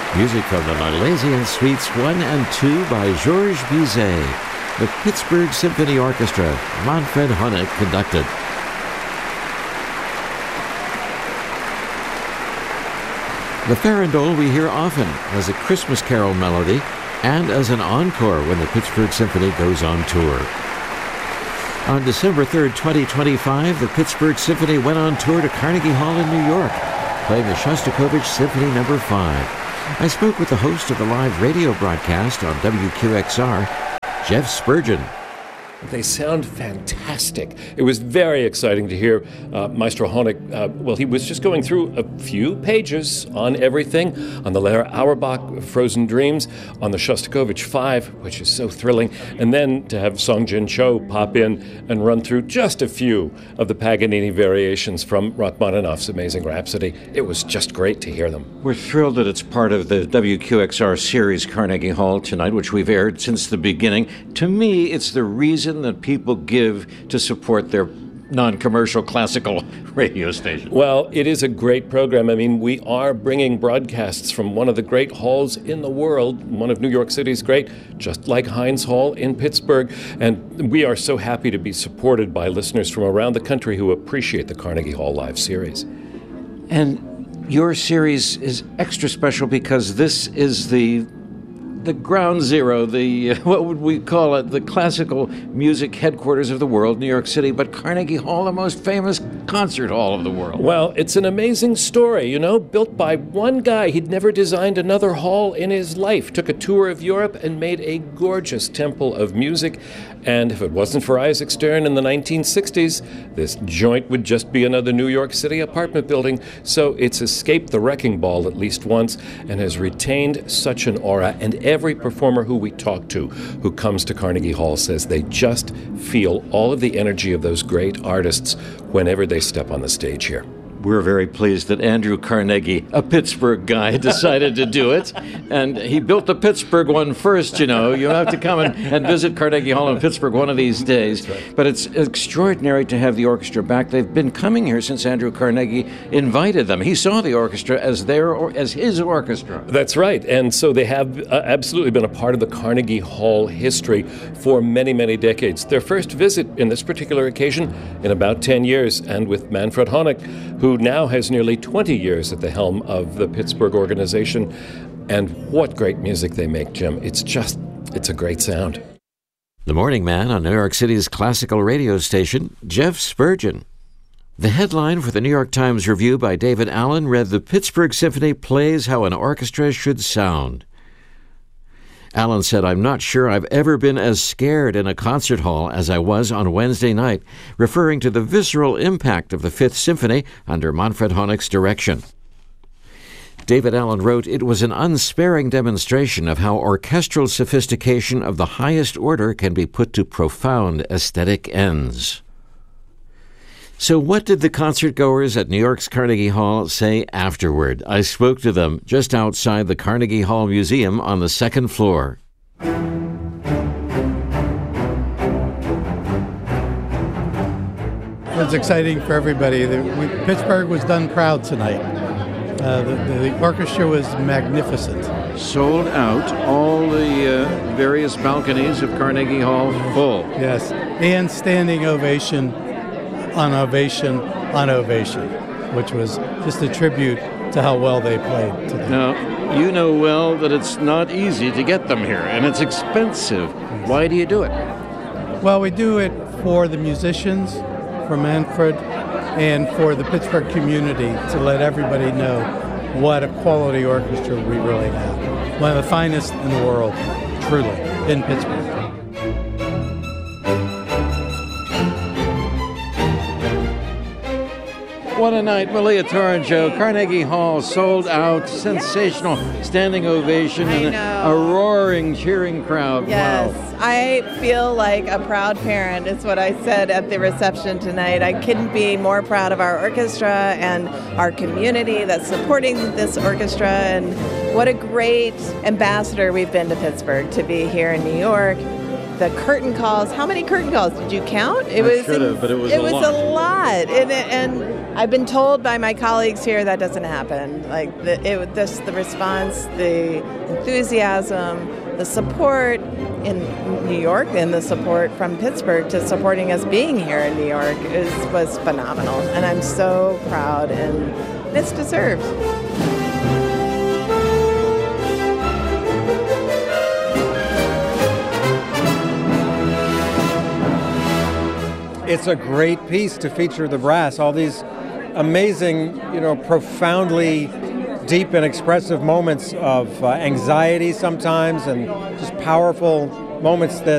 Music from the Milesian Suites 1 and 2 by Georges Bizet. The Pittsburgh Symphony Orchestra, Manfred Honeck conducted. The farandole we hear often as a Christmas carol melody and as an encore when the Pittsburgh Symphony goes on tour. On December 3rd, 2025, the Pittsburgh Symphony went on tour to Carnegie Hall in New York, playing the Shostakovich Symphony No. 5. I spoke with the host of the live radio broadcast on WQXR, Jeff Spurgeon. They sound fantastic. It was very exciting to hear Maestro Honeck. He was just going through a few pages on everything, on the Lehrer Auerbach Frozen Dreams, on the Shostakovich 5, which is so thrilling, and then to have Song Jin Cho pop in and run through just a few of the Paganini variations from Rachmaninoff's Amazing Rhapsody. It was just great to hear them. We're thrilled that it's part of the WQXR series Carnegie Hall tonight, which we've aired since the beginning. To me, it's the reason that people give to support their non-commercial classical radio station. Well, it is a great program. I mean, we are bringing broadcasts from one of the great halls in the world, one of New York City's great, just like Heinz Hall in Pittsburgh. And we are so happy to be supported by listeners from around the country who appreciate the Carnegie Hall Live series. And your series is extra special because this is the ground zero, what would we call it, the classical music headquarters of the world, New York City, but Carnegie Hall, the most famous concert hall of the world. Well, it's an amazing story, built by one guy. He'd never designed another hall in his life, took a tour of Europe and made a gorgeous temple of music. And if it wasn't for Isaac Stern in the 1960s, this joint would just be another New York City apartment building. So it's escaped the wrecking ball at least once and has retained such an aura. And every performer who we talk to who comes to Carnegie Hall says they just feel all of the energy of those great artists whenever they step on the stage here. We're very pleased that Andrew Carnegie, a Pittsburgh guy, decided to do it. And he built the Pittsburgh one first, You have to come and visit Carnegie Hall in Pittsburgh one of these days. Right. But it's extraordinary to have the orchestra back. They've been coming here since Andrew Carnegie invited them. He saw the orchestra as his orchestra. That's right. And so they have absolutely been a part of the Carnegie Hall history for many, many decades. Their first visit in this particular occasion in about 10 years, and with Manfred Honeck, who now has nearly 20 years at the helm of the Pittsburgh organization. And what great music they make, Jim. It's a great sound. The Morning Man on New York City's classical radio station, Jeff Spurgeon. The headline for the New York Times review by David Allen read, "The Pittsburgh Symphony plays how an orchestra should sound." Allen said, "I'm not sure I've ever been as scared in a concert hall as I was on Wednesday night," referring to the visceral impact of the Fifth Symphony under Manfred Honeck's direction. David Allen wrote, "It was an unsparing demonstration of how orchestral sophistication of the highest order can be put to profound aesthetic ends." So what did the concertgoers at New York's Carnegie Hall say afterward? I spoke to them just outside the Carnegie Hall Museum on the second floor. It's exciting for everybody. Pittsburgh was done proud tonight. The orchestra was magnificent. Sold out, all the various balconies of Carnegie Hall full. Yes, and standing ovation on ovation on ovation, which was just a tribute to how well they played today. Now, you know well that it's not easy to get them here, and it's expensive. Why do you do it? Well, we do it for the musicians, for Manfred, and for the Pittsburgh community to let everybody know what a quality orchestra we really have. One of the finest in the world, truly, in Pittsburgh. What a night, Malia Tourangeau. Carnegie Hall sold out, sensational standing ovation, and a roaring, cheering crowd. Yes, wow. I feel like a proud parent is what I said at the reception tonight. I couldn't be more proud of our orchestra and our community that's supporting this orchestra, and what a great ambassador we've been to Pittsburgh to be here in New York. the curtain calls. How many curtain calls did you count? I should have, but it was a lot. It was a lot, and I've been told by my colleagues here that doesn't happen. Like the response, the enthusiasm, the support in New York, and the support from Pittsburgh to supporting us being here in New York was phenomenal, and I'm so proud, and it's deserved. It's a great piece to feature the brass, all these amazing, profoundly deep and expressive moments of anxiety sometimes, and just powerful moments that